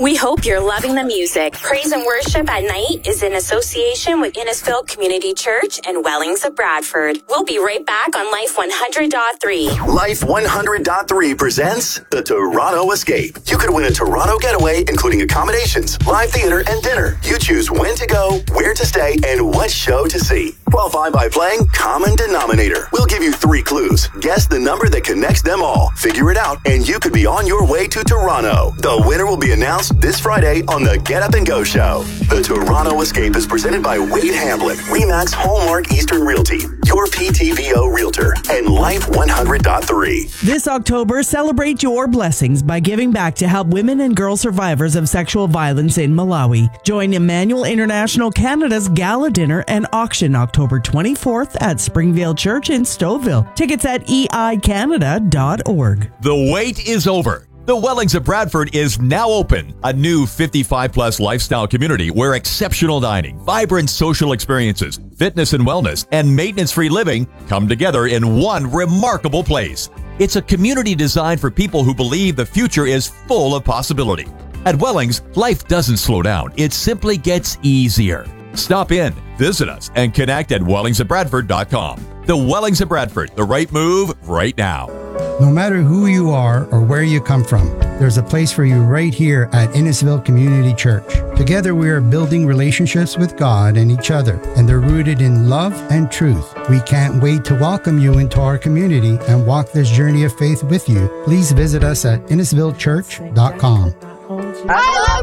We hope you're loving the music. Praise and Worship at Night is in association with Innisfil Community Church and Wellings of Bradford. We'll be right back on Life 100.3. Life 100.3 presents the Toronto Escape. You could win a Toronto getaway, including accommodations, live theater, and dinner. You choose when to go, where to stay, and what show to see. Qualify by playing Common Denominator. We'll give you 3 clues. Guess the number that connects them all. Figure it out, and you could be on your way to Toronto. The winner will be announced this Friday on the Get Up and Go Show. The Toronto Escape is presented by Wade Hamblin, Remax Hallmark Eastern Realty, your PTVO Realtor, and Life 100.3. This October, celebrate your blessings by giving back to help women and girl survivors of sexual violence in Malawi. Join Emmanuel International Canada's Gala Dinner and Auction October 24th at Springvale Church in Stouffville. Tickets at eicanada.org. The wait is over. The Wellings of Bradford is now open, a new 55-plus lifestyle community where exceptional dining, vibrant social experiences, fitness and wellness, and maintenance-free living come together in one remarkable place. It's a community designed for people who believe the future is full of possibility. At Wellings, life doesn't slow down. It simply gets easier. Stop in, visit us, and connect at wellingsofbradford.com. The Wellings of Bradford, the right move right now. No matter who you are or where you come from, there's a place for you right here at Innisfil Community Church. Together we are building relationships with God and each other, and they're rooted in love and truth. We can't wait to welcome you into our community and walk this journey of faith with you. Please visit us at innisfilchurch.com.